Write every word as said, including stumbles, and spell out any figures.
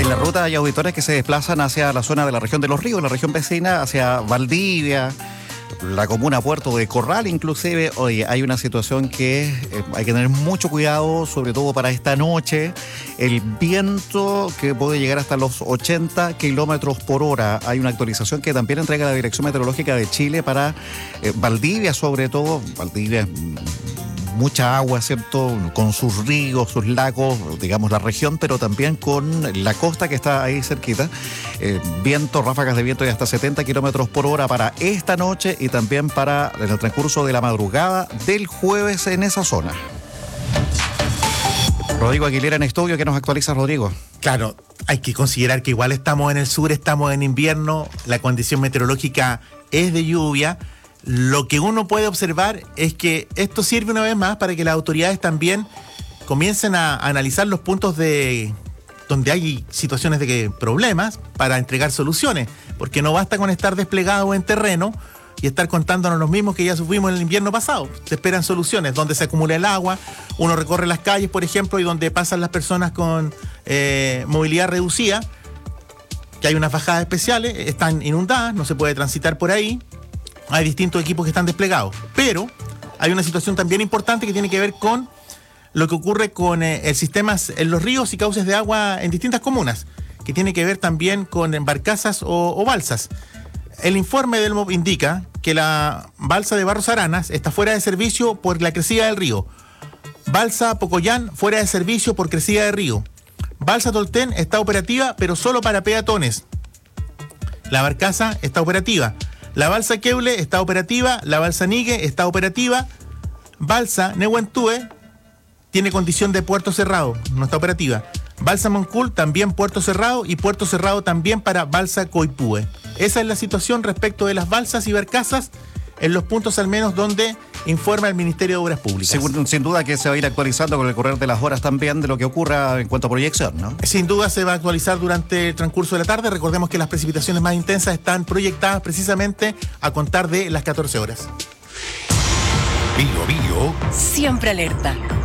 la ruta hay auditores que se desplazan hacia la zona de la región de Los Ríos, la región vecina, hacia Valdivia, la comuna Puerto de Corral inclusive. Oye, hay una situación que eh, hay que tener mucho cuidado, sobre todo para esta noche. El viento que puede llegar hasta los ochenta kilómetros por hora. Hay una actualización que también entrega la Dirección Meteorológica de Chile para eh, Valdivia, sobre todo. Valdivia, mucha agua, ¿cierto? Con sus ríos, sus lagos, digamos la región, pero también con la costa que está ahí cerquita. Eh, viento, ráfagas de viento de hasta setenta kilómetros por hora para esta noche y también para en el transcurso de la madrugada del jueves en esa zona. Rodrigo Aguilera en estudio, ¿qué nos actualiza, Rodrigo? Claro, hay que considerar que igual estamos en el sur, estamos en invierno, la condición meteorológica es de lluvia. Lo que uno puede observar es que esto sirve una vez más para que las autoridades también comiencen a analizar los puntos de donde hay situaciones de que, problemas para entregar soluciones, porque no basta con estar desplegados en terreno y estar contándonos los mismos que ya sufrimos en el invierno pasado. Se esperan soluciones, donde se acumula el agua, uno recorre las calles, por ejemplo, y donde pasan las personas con eh, movilidad reducida, que hay unas bajadas especiales, están inundadas, no se puede transitar por ahí. Hay distintos equipos que están desplegados, pero hay una situación también importante que tiene que ver con lo que ocurre con eh, el sistema en los ríos y cauces de agua en distintas comunas, que tiene que ver también con barcazas o, o balsas. El informe del M O V indica que la balsa de Barros Aranas está fuera de servicio por la crecida del río. Balsa Pocoyán fuera de servicio por crecida de río. Balsa Tolten está operativa, pero solo para peatones. La barcaza está operativa. La balsa Queule está operativa, la balsa Nigue está operativa, balsa Nehuentue tiene condición de puerto cerrado, no está operativa. Balsa Moncul también puerto cerrado y puerto cerrado también para balsa Coipúe. Esa es la situación respecto de las balsas y barcazas en los puntos al menos donde informa el Ministerio de Obras Públicas. Sin, sin duda que se va a ir actualizando con el correr de las horas también de lo que ocurra en cuanto a proyección, ¿no? Sin duda se va a actualizar durante el transcurso de la tarde. Recordemos que las precipitaciones más intensas están proyectadas precisamente a contar de las catorce horas. Bio Bio. Siempre alerta.